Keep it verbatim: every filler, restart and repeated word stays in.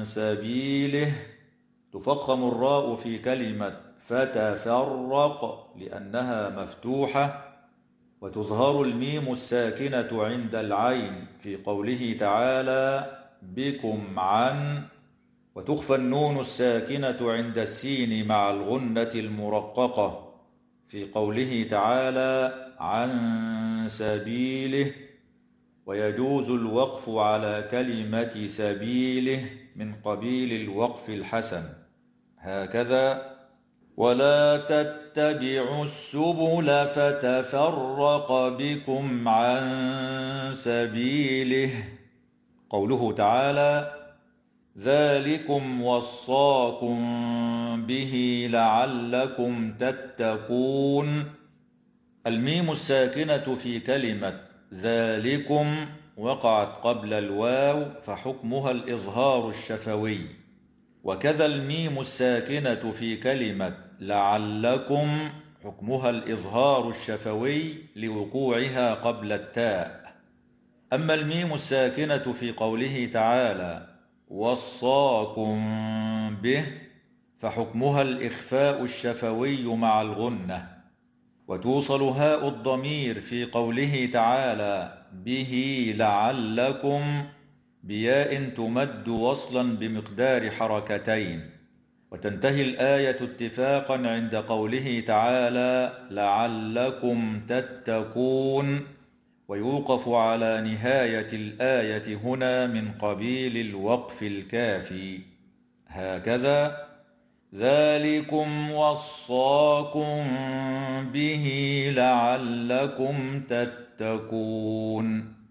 سبيله. تفخم الراء في كلمة فتفرق لأنها مفتوحة، وتظهر الميم الساكنة عند العين في قوله تعالى بكم عن، وتخفى النون الساكنة عند السين مع الغنة المرققة في قوله تعالى عن سبيله. ويجوز الوقف على كلمة سبيله من قبيل الوقف الحسن، هكذا ولا تتبعوا السبل فتفرق بكم عن سبيله. قوله تعالى ذلكم وصاكم به لعلكم تتقون. الميم الساكنة في كلمة ذلكم وقعت قبل الواو فحكمها الإظهار الشفوي، وكذا الميم الساكنة في كلمة لعلكم حكمها الإظهار الشفوي لوقوعها قبل التاء. أما الميم الساكنة في قوله تعالى وصاكم به فحكمها الإخفاء الشفوي مع الغنة، وتوصل هاء الضمير في قوله تعالى به لعلكم بياء تمد وصلا بمقدار حركتين، وتنتهي الآية اتفاقا عند قوله تعالى لعلكم تتقون، ويوقف على نهاية الآية هنا من قبيل الوقف الكافي، هكذا ذلكم وصاكم به لعلكم تتقون.